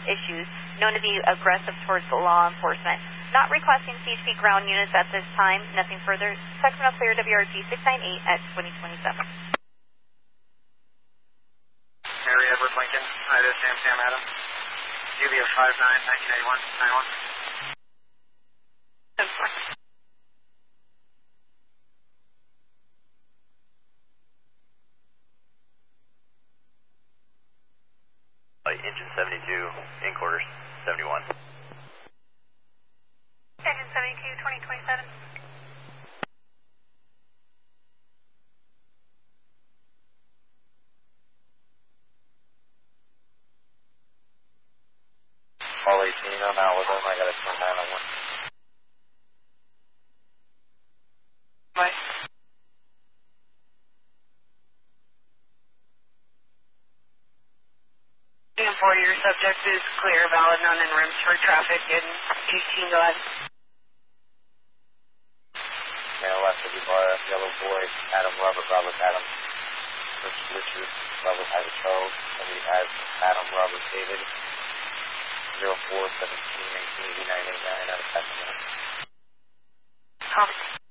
issues, known to be aggressive towards law enforcement. Not requesting CHP ground units at this time. Nothing further. Sacramento Clear, WRG 698 at 2027. Mary Edward Lincoln, hi, this is Sam Adam. UV of 59, 1981, 91. Engine 72, in quarters, 71. Engine 72, 2027. All 18, I'm out with them. I got a 29 on one. Bye. For your subject is clear, valid, none in rims for traffic in 18, go ahead. Male left of the bar, yellow boy, Adam Robert, Robert Adam. Richard, Robert Ivan Charles, and we have Adam Robert David, 04-17-1989-89 out of Sacramento. Copy.